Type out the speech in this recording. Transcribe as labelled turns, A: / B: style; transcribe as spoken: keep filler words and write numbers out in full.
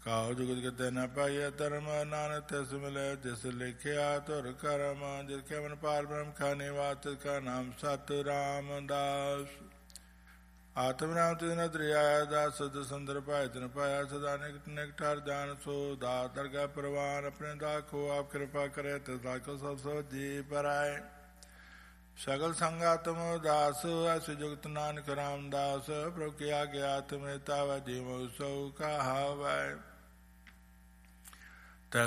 A: Cow ਜੁਗਤ ਕਿਤੇ ਨ ਪਾਈਐ ਧਰਮ, ਨਾਨਕ ਤਿਸ ਮਿਲੇ ਤਿਸ ਲਿਖਿਆ ਧੁਰ ਕਰਮ। ਜਿਸ ਕੇ ਮਨ ਪਾਰ ਬ੍ਰਹਮ ਕਾ ਨਿਵਾਸ, ਤਿਸ ਕਾ ਨਾਮ ਸਤ ਰਾਮਦਾਸ। ਆਤਮ ਨਾਮ ਤਿਸ ਨ ਦਰਿਆਇਆ ਦਾਸ, ਸਦ ਸੰਦਰ ਭਾਇ ਤਿਨ ਪਾਇਆ। ਸਦਾ ਨਿਕਟ ਨਿਕਟ ਹਰ ਜਾਨ ਸੋ, ਦਾਸ ਦਰਗਾਹ ਪ੍ਰਵਾਨ ਆਪਣੇ ਦਾਖੋ। ਆਪ ਕਿਰਪਾ ਕਰੇ ਤਿਸ ਦਾਖੋ ਸਭ ਸੋ ਜੀ ਪਰਾਏ। ਸਗਲ ਸੰਗਾਤਮ ਦਾਸ, ਐਸੇ ਜੁਗਤ ਨਾਨਕ ਰਾਮਦਾਸ। ਪ੍ਰਭੁ ਕੀ ਆਗਿਆ ਤੁਮੇ ਤਾਵੈ, ਜੀਵ ਸਉ ਕਹਾਵੈ।